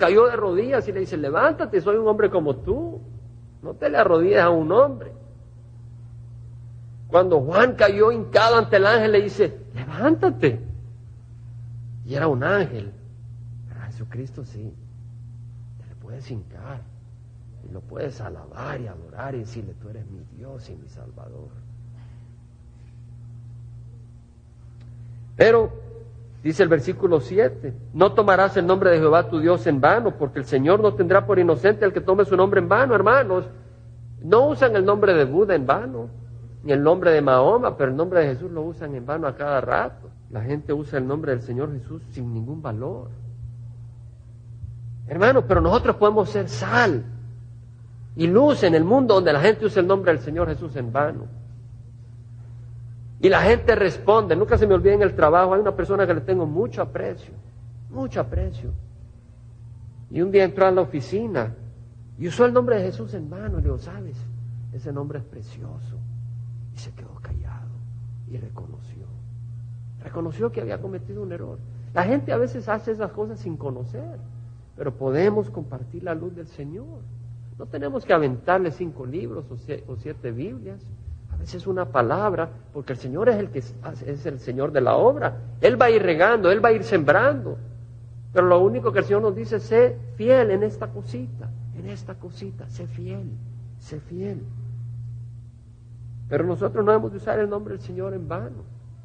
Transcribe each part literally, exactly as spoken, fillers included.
cayó de rodillas y le dice, levántate, soy un hombre como tú. No te le arrodilles a un hombre. Cuando Juan cayó hincado ante el ángel, le dice, levántate. Y era un ángel. Pero a Jesucristo sí. Te le puedes hincar. Y lo puedes alabar y adorar y decirle, tú eres mi Dios y mi Salvador. Pero, dice el versículo siete, no tomarás el nombre de Jehová tu Dios en vano, porque el Señor no tendrá por inocente al que tome su nombre en vano, hermanos. No usan el nombre de Buda en vano, ni el nombre de Mahoma, pero el nombre de Jesús lo usan en vano a cada rato. La gente usa el nombre del Señor Jesús sin ningún valor. Hermanos, pero nosotros podemos ser sal y luz en el mundo donde la gente usa el nombre del Señor Jesús en vano. Y la gente responde, nunca se me olvide en el trabajo, hay una persona que le tengo mucho aprecio, mucho aprecio. Y un día entró a la oficina y usó el nombre de Jesús en vano. Y le digo, ¿sabes? Ese nombre es precioso. Y se quedó callado y reconoció. Reconoció que había cometido un error. La gente a veces hace esas cosas sin conocer, pero podemos compartir la luz del Señor. No tenemos que aventarle cinco libros o siete Biblias. A veces una palabra, porque el Señor es el que es, es el Señor de la obra. Él va a ir regando, Él va a ir sembrando. Pero lo único que el Señor nos dice, sé fiel en esta cosita, en esta cosita, sé fiel, sé fiel. Pero nosotros no hemos de usar el nombre del Señor en vano.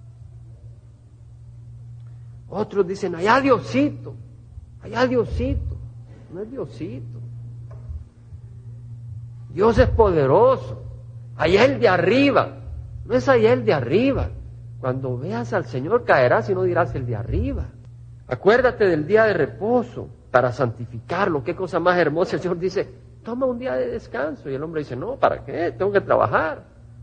Otros dicen, allá Diosito, allá Diosito. No es Diosito. Dios es poderoso. Allá el de arriba. No es allá el de arriba. Cuando veas al Señor caerás y no dirás el de arriba. Acuérdate del día de reposo para santificarlo. Qué cosa más hermosa. El Señor dice, toma un día de descanso. Y el hombre dice, no, ¿para qué? Tengo que trabajar.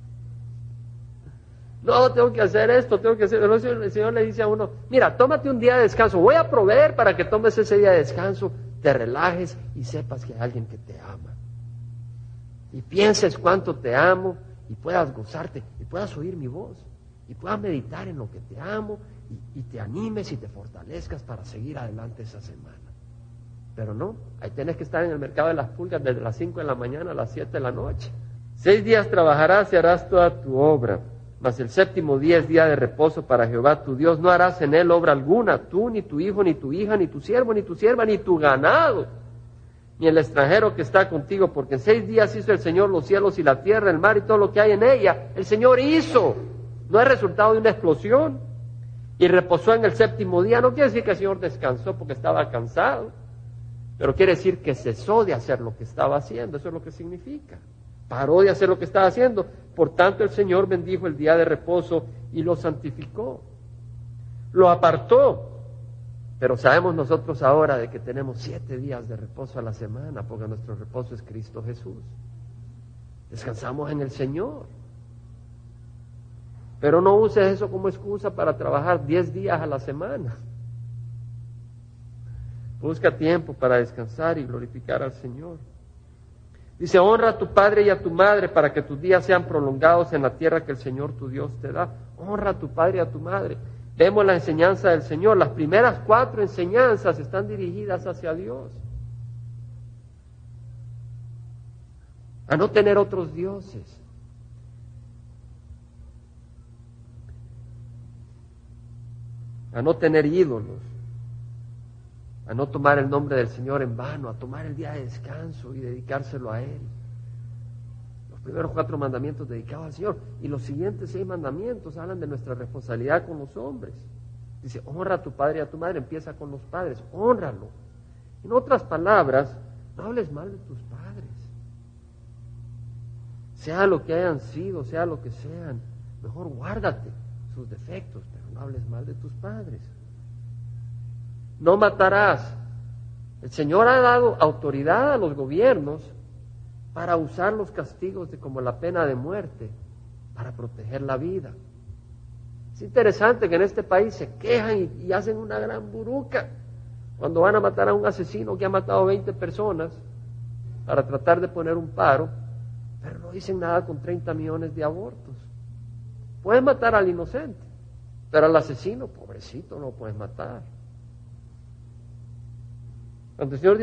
No, tengo que hacer esto, tengo que hacer... El Señor le dice a uno, mira, tómate un día de descanso. Voy a proveer para que tomes ese día de descanso, te relajes y sepas que hay alguien que te ama. Y pienses cuánto te amo y puedas gozarte y puedas oír mi voz y puedas meditar en lo que te amo y, y te animes y te fortalezcas para seguir adelante esa semana. Pero no, ahí tienes que estar en el mercado de las pulgas desde las cinco de la mañana a las siete de la noche. Seis días trabajarás y harás toda tu obra, mas el séptimo día es día de reposo para Jehová tu Dios. No harás en él obra alguna, tú, ni tu hijo, ni tu hija, ni tu siervo, ni tu sierva, ni tu ganado, ni el extranjero que está contigo, porque en seis días hizo el Señor los cielos y la tierra, el mar y todo lo que hay en ella. El Señor hizo, no es resultado de una explosión. Y reposó en el séptimo día. No quiere decir que el Señor descansó porque estaba cansado, pero quiere decir que cesó de hacer lo que estaba haciendo. Eso es lo que significa. Paró de hacer lo que estaba haciendo. Por tanto, el Señor bendijo el día de reposo y lo santificó. Lo apartó. Pero sabemos nosotros ahora de que tenemos siete días de reposo a la semana, porque nuestro reposo es Cristo Jesús. Descansamos en el Señor. Pero no uses eso como excusa para trabajar diez días a la semana. Busca tiempo para descansar y glorificar al Señor. Dice, honra a tu padre y a tu madre para que tus días sean prolongados en la tierra que el Señor tu Dios te da. Honra a tu padre y a tu madre. Vemos la enseñanza del Señor. Las primeras cuatro enseñanzas están dirigidas hacia Dios. A no tener otros dioses. A no tener ídolos. A no tomar el nombre del Señor en vano. A tomar el día de descanso y dedicárselo a Él. Los primeros cuatro mandamientos dedicados al Señor. Y los siguientes seis mandamientos hablan de nuestra responsabilidad con los hombres. Dice, honra a tu padre y a tu madre. Empieza con los padres, hónralo. En otras palabras, no hables mal de tus padres. Sea lo que hayan sido, sea lo que sean, mejor guárdate sus defectos, pero no hables mal de tus padres. No matarás. El Señor ha dado autoridad a los gobiernos para usar los castigos de como la pena de muerte para proteger la vida. Es interesante que en este país se quejan y, y hacen una gran buruca cuando van a matar a un asesino que ha matado veinte personas para tratar de poner un paro, pero no dicen nada con treinta millones de abortos. Puedes matar al inocente, pero al asesino, pobrecito, no lo puedes matar. Cuando el Señor dice